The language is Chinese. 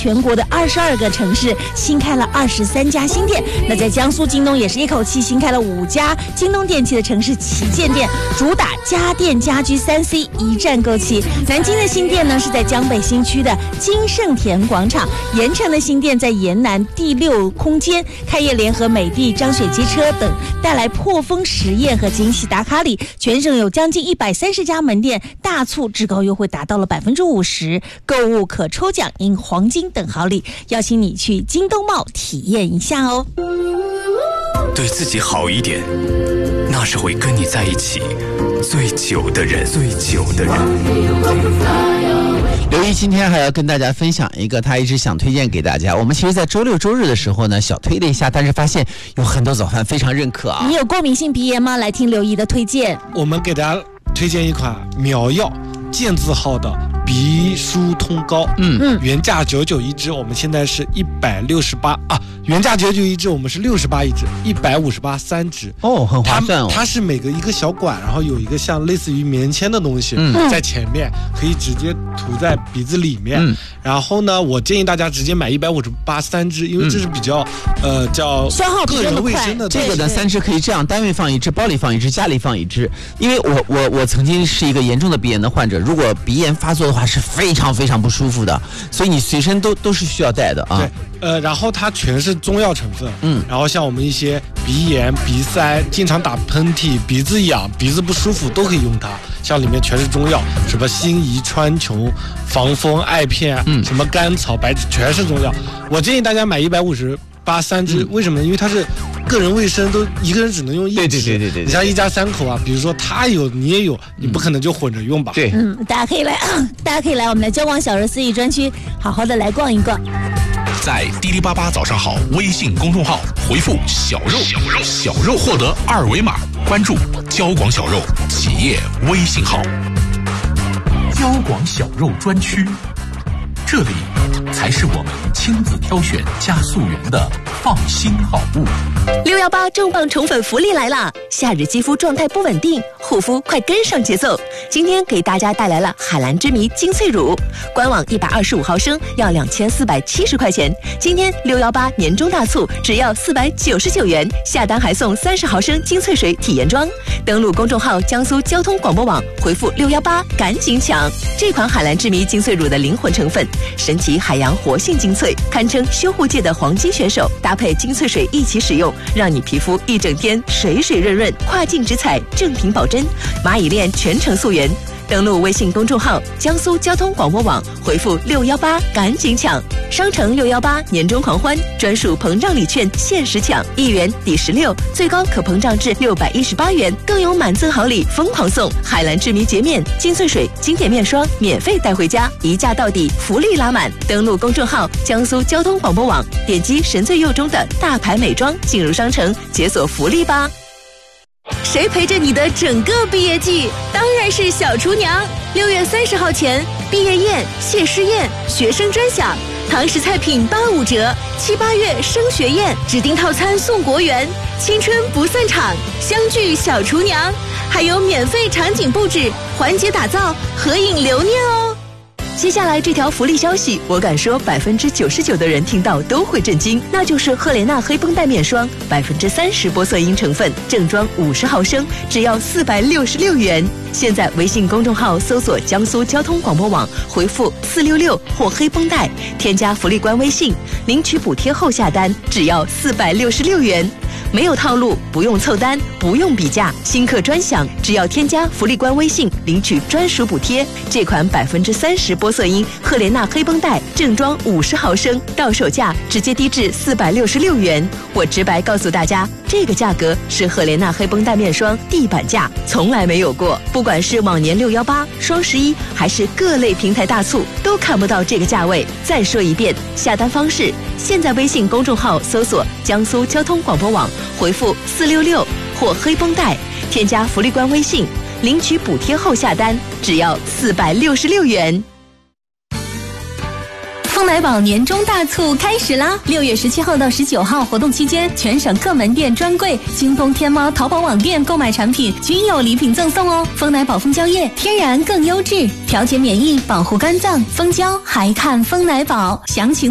全国的22个城市新开了23家新店。那在江苏京东也是一口气新开了5家京东电器的城市旗舰店，主打家电家居3C 一站购齐。南京的新店呢是在江北新区的金盛田广场，盐城的新店在盐南第6空间，开业联合美的、张雪机车等带来破风实验和惊喜打卡礼。全省有将近130家门店，大促至高优惠达到了50%，购物可抽奖赢黄金等好礼，邀请你去京东茂体验一下哦。 对自己好一点，那是会跟你在一起最久的人。 刘毅今天还要跟大家分享一个他一直想推荐给大家。我们其实在周六周日的时候呢小推了一下，但是发现有很多早饭非常认可啊。 你有过敏性鼻炎吗？来听刘毅的推荐。 我们给大家推荐一款苗药健字号的鼻舒通膏，原价99一支，我们现在是168啊，原价99一支，我们是68一支，1583支。 哦，很划算哦。 它是每个一个小管，然后有一个像类似于棉签的东西，在前面可以直接涂在鼻子里面。然后呢，我建议大家直接买158 3支，因为这是比较叫个人卫生的。 这个呢3支可以这样，单位放1支，包里放1支，家里放1支。因为我曾经是一个严重的鼻炎的患者，如果鼻炎发作的话是非常非常不舒服的，所以你随身都是需要带的啊。 对，然后它全是中药成分，然后像我们一些鼻炎、鼻塞、经常打喷嚏、鼻子痒、鼻子不舒服都可以用它。像里面全是中药，什么辛夷、川穹、防风、艾片，什么甘草、白芷，全是中药。我建议大家买158 3支，为什么呢？因为它是个人卫生，都一个人只能用1支。对。你像一家3口啊，比如说他有你也有，你不可能就混着用吧？ 对， 大家可以来我们的交广小肉私域专区，好好的来逛一逛。 在滴滴88早上好微信公众号回复小肉获得2维码，关注交广小肉企业微信号。交广小肉专区，这里才是我们亲自挑选加速源的放心好物。 618重磅宠粉福利来了！夏日肌肤状态不稳定，护肤快跟上节奏。今天给大家带来了海蓝之谜精粹乳，官网125毫升要2470块钱，今天618年终大促只要499元，下单还送30毫升精粹水体验装。登录公众号江苏交通广播网，回复618赶紧抢！这款海蓝之谜精粹乳的灵魂成分，神奇海洋活性精粹，堪称修护界的黄金选手，搭配精粹水一起使用，让你皮肤一整天水水润润，跨境直采，正品保真，蚂蚁链全程溯源。登录微信公众号江苏交通广播网，回复618赶紧抢！商城618年终狂欢，专属膨胀礼券限时抢，1元抵16，最高可膨胀至618元，更有满赠好礼疯狂送，海蓝之谜洁面、精粹水、经典面霜免费带回家，一价到底，福利拉满。登录公众号江苏交通广播网，点击神最右中的大牌美妆，进入商城解锁福利吧。谁陪着你的整个毕业季？当然是小厨娘。6月30号前，毕业宴、谢师宴、学生专享，堂食菜品85折，7、8月升学宴指定套餐送国园，青春不散场，相聚小厨娘，还有免费场景布置、环节打造、合影留念哦。接下来这条福利消息，我敢说99%的人听到都会震惊，那就是赫莲娜黑绷带面霜，30%玻色因成分，正装50毫升，只要466元。现在微信公众号搜索江苏交通广播网，回复466或黑绷带，添加福利官微信，领取补贴后下单，只要466元。没有套路，不用凑单，不用比价，新客专享，只要添加福利官微信，领取专属补贴。这款30%玻色因赫莲娜黑绷带正装50毫升，到手价直接低至466元。我直白告诉大家，这个价格是赫莲娜黑绷带面霜地板价，从来没有过。不管是往年618、双11，还是各类平台大促，都看不到这个价位。再说一遍，下单方式：现在微信公众号搜索江苏交通广播网，回复466或黑绷带，添加福利官微信，领取补贴后下单，只要466元。 丰奶宝年终大促开始啦！6月17号到19号活动期间，全省各门店专柜、京东、天猫、淘宝网店购买产品均有礼品赠送哦。丰奶宝蜂胶液天然更优质，调节免疫，保护肝脏，蜂胶还看丰奶宝。详情